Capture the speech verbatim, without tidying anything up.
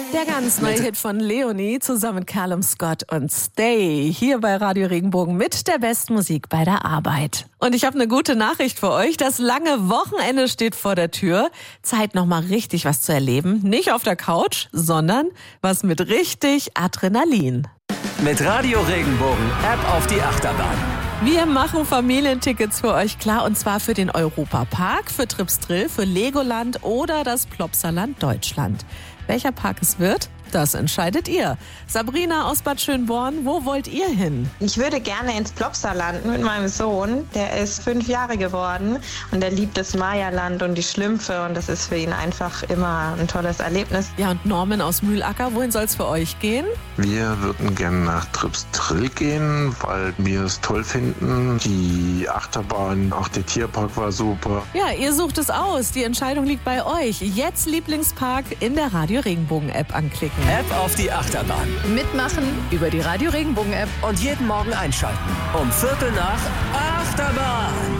Der ganz neue Hit von Leonie zusammen mit Callum Scott und Stay hier bei Radio Regenbogen mit der besten Musik bei der Arbeit. Und ich habe eine gute Nachricht für euch. Das lange Wochenende steht vor der Tür. Zeit noch mal richtig was zu erleben. Nicht auf der Couch, sondern was mit richtig Adrenalin. Mit Radio Regenbogen App auf die Achterbahn. Wir machen Familientickets für euch klar und zwar für den Europapark, für Trips Drill, für Legoland oder das Plopsaland Deutschland. Welcher Park es wird, das entscheidet ihr. Sabrina aus Bad Schönborn, wo wollt ihr hin? Ich würde gerne ins Plopsaland mit meinem Sohn. Der ist fünf Jahre geworden und er liebt das Mayaland und die Schlümpfe und das ist für ihn einfach immer ein tolles Erlebnis. Ja, und Norman aus Mühlacker, wohin soll es für euch gehen? Wir würden gerne nach Trips Drill gehen, weil wir es toll finden. Die Achterbahn, auch der Tierpark war super. Ja, ihr sucht es aus. Die Entscheidung liegt bei euch. Jetzt Lieblingspark in der Radio Regenbogen App anklicken. App auf die Achterbahn. Mitmachen über die Radio Regenbogen App. Und jeden Morgen einschalten. Um Viertel nach Achterbahn.